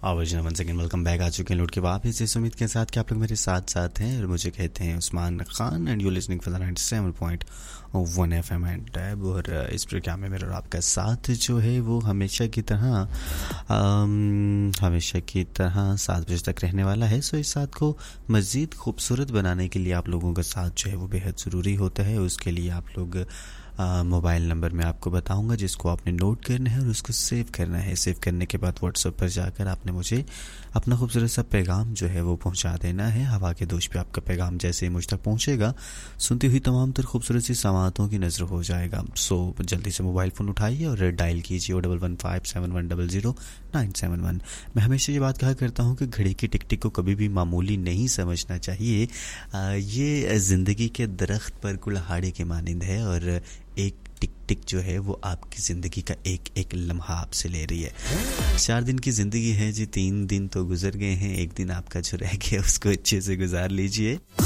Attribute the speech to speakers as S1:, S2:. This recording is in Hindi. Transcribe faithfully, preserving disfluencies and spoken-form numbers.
S1: आवाज वन सेकेंड वेलकम बैक। आ चुके हैं लौट के वापस इस उम्मीद के साथ कि आप लोग मेरे साथ साथ हैं और मुझे कहते हैं Usman Khan and you listening for the ninety seven point one F M and tab. और इस प्रोग्राम में मेरा और आपका साथ जो है वो हमेशा की तरह आम, हमेशा की तरह सात बजे तक रहने वाला है। सो इस साथ को मज़ीद खूबसूरत बनाने के लिए आप लोगों का साथ जो है वो बेहद ज़रूरी होता है। उसके लिए आप लोग मोबाइल नंबर मैं आपको बताऊंगा जिसको आपने नोट करना है और उसको सेव करना है। सेव करने के बाद व्हाट्सएप पर जाकर आपने मुझे अपना खूबसूरत सा पैगाम जो है वो पहुंचा देना है। हवा के दोष पे आपका पैगाम जैसे ही मुझ तक पहुंचेगा सुनती हुई तमाम तर खूबसूरत सी समातों की नज़र हो जाएगा। सो जल्दी से मोबाइल फ़ोन उठाइए और डायल कीजिए O double one five seven one double zero nine seven one. मैं हमेशा ये बात कहा करता हूँ कि घड़ी की टिक टिक को कभी भी मामूली नहीं समझना चाहिए। आ, ये ज़िंदगी के दरख्त पर कुल्हाड़े के मानिंद है और एक टिक टिक जो है वो आपकी ज़िंदगी का एक एक लम्हा आपसे ले रही है। चार दिन की ज़िंदगी है जी, तीन दिन तो गुजर गए हैं, एक दिन आपका जो रह गया उसको अच्छे से गुजार लीजिए।